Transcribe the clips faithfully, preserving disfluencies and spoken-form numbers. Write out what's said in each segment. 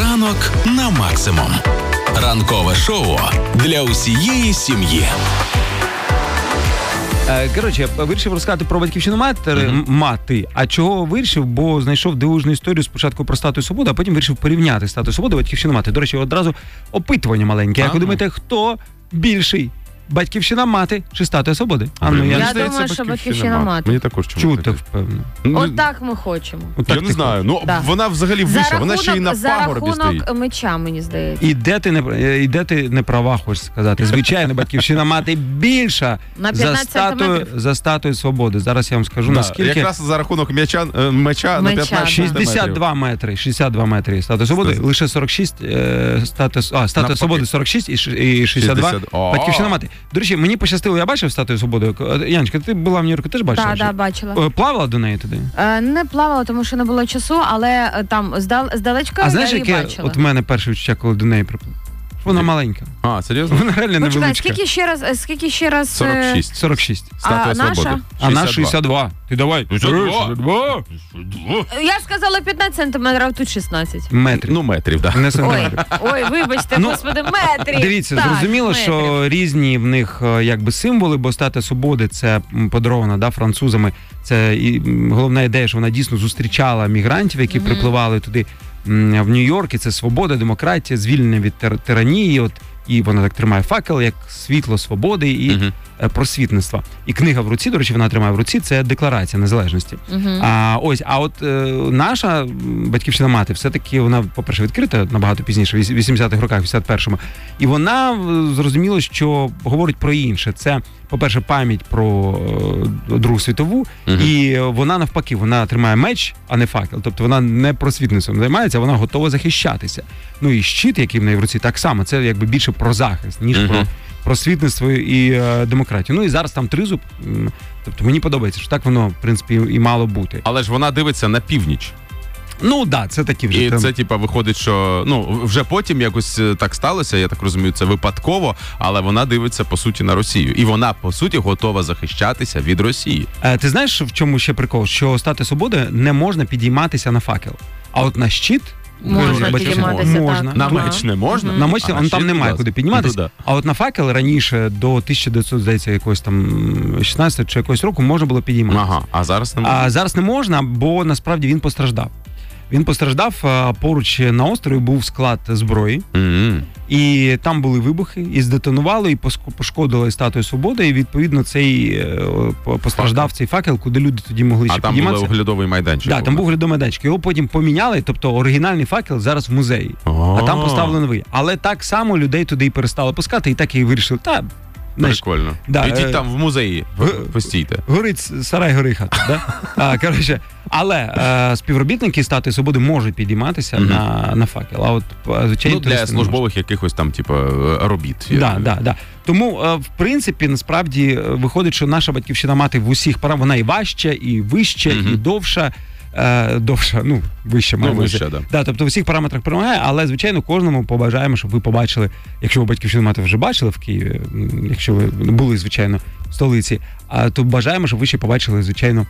Ранок на максимум. Ранкове шоу для усієї сім'ї. Коротше, вирішив розказати про батьківщину матері, mm-hmm. мати. А чого вирішив? Бо знайшов дивовижну історію спочатку про Статую Свободи, а потім вирішив порівняти Статую Свободи і батьківщину мати. До речі, одразу опитування маленьке. Як ви думаєте, хто більший? Батьківщина мати чи Статуя Свободи? А, ну, я я здається, думаю, що батьківщина мати. Мені також чому. Чого так впевнено? Ну, Отак ми хочемо. Я не знаю. Ну, да. Вона взагалі вища, вона ще й на пагорбі стоїть. За рахунок меча, мені здається. І де ти не, і де ти не права, хочеш сказати. Звичайно, батьківщина мати більша за статую, за Статую Свободи. Зараз я вам скажу, да, наскільки. Якраз за рахунок м'яча, меча, меча на п'ятнадцять шістдесят два метри. шістдесят два метри Статуя Свободи. Лише сорок шість е, Статуя, а, Статуя Свободи сорок шість і шістдесят два батьківщина мати. До речі, мені пощастило, я бачив Статую Свободи. Яночка, ти була в Нью-Йорку, теж бачила? Так, да, да, бачила. Плавала до неї туди? Е, не плавала, тому що не було часу, але там здал, здалечка а я знаєш, її яке бачила. от в мене перше відчуття, коли до неї приплив? Вона маленька. А, серйозно? Вона реально невеличка. Почекай, скільки ще раз, скільки ще раз... сорок шість. сорок шість. Статуя а Свободи. наша? А наша шістдесят два. Ти давай. шістдесят два. Я сказала п'ятнадцять сантиметрів, тут шістнадцять. Метрів. Ну, метрів, так. Не Ой, сантиметрів. ой, вибачте, Ну, господи, метрів. Дивіться, Так, зрозуміло, метрів. що різні в них е, якби символи, бо Статуя Свободи це м, подарована, да, французами. Це і м, головна ідея, що вона дійсно зустрічала мігрантів, які Мгм. припливали туди м, в Нью-Йорк. І це свобода, демократія, звільнення від тир- тиранії. От і вона так тримає факел, як світло свободи і Мгм. е, просвітництва. І книга в руці, до речі, вона тримає в руці, це Декларація незалежності. Мгм. А ось, а от е, наша м, батьківщина мати, все-таки вона, по-перше, відкрита набагато пізніше, в вісімдесятих роках, вісімдесят першому. І вона е, зрозуміло, що говорить про інше. Це, по-перше, пам'ять про е, Другу світову, Мгм. і вона навпаки, вона тримає меч, а не факел. Тобто вона не просвітництвом займається, вона готова захищатися. Ну і щит, який в неї в руці, так само, це якби більше про захист, ніж Мгм. про просвітництво і е, демократію. Ну і зараз там тризуб. м, Тобто мені подобається, що так воно, в принципі, і мало бути. Але ж вона дивиться на північ. Ну, так, да, це такі вже. І там... це, типа, виходить, що, ну, вже потім якось е, так сталося, я так розумію, це випадково, але вона дивиться, по суті, на Росію. І вона, по суті, готова захищатися від Росії. Е, ти знаєш, в чому ще прикол? Що Статуя Свободи не можна підійматися на факел. А от на щит Можна бачиш, підійматися, можна. так. На Ага. меч не можна? Мгм. На меч А на он там щит, немає будь куди ласка. підніматися. Ну, А от на факел раніше до тисяча дев'ятсот, здається, якогось там шістнадцятого чи якогось року можна було підійматися. Ага, а зараз не можна? А зараз не можна, бо насправді він постраждав. Він постраждав, а поруч на острові був склад зброї, Мгм. і там були вибухи, і здетонувало, і поск- пошкодило і Статую Свободи, і відповідно цей е, по- постраждав цей факел, куди люди тоді могли А ще там підійматися. був оглядовий майданчик. Так, да, там був оглядовий майданчик. Його потім поміняли, тобто оригінальний факел зараз в музеї, а там поставили новий. Але так само людей туди і перестали пускати, і так і вирішили, та, знаєш, Прикольно. да, Ідіть е, там в музеї, г- постійте. горить сарай, гори хата. Да? А, коротше, але е, співробітники Статуї Свободи можуть підійматися Мгм. на, на факел, а от е, звичайно Ну, для службових якихось там, типу, робіт. Да, да, да. Тому, е, в принципі, насправді е, виходить, що наша батьківщина мати в усіх парам, вона і важча, і вища, Мгм. і довша. Е, довша, ну, вища має Ну, бути. вища, да. Да, тобто в усіх параметрах перемагає, але, звичайно, кожному побажаємо, щоб ви побачили, якщо ви батьківщину мати вже бачили в Києві, м, якщо ви були, звичайно, в столиці, а, то бажаємо, щоб ви ще побачили, звичайно,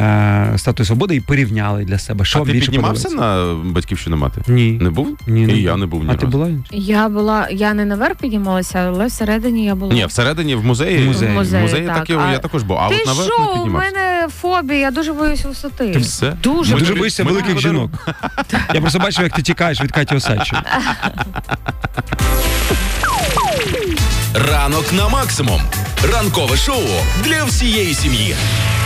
е, Статую Свободи і порівняли для себе, що А вам ти більше піднімався подобається. на батьківщину мати? Ні. Не був? Ні, І я не був ні А ти разу. була? Я була, я не наверх піднімалася, але всередині я була. Ні, всередині в музеї. В музеї. В Музеї, музеї так. так, я, А я також був. А Ти от наверх що, не у піднімався. мене фобія, я дуже боюсь висоти. Ти все? Дуже. Ми Дуже тобі- боїшся ми великих тобі жінок. Я просто бачив, як ти тікаєш від Каті Осадчої. Ранок на максимум. Ранкове шоу для всієї сім'ї.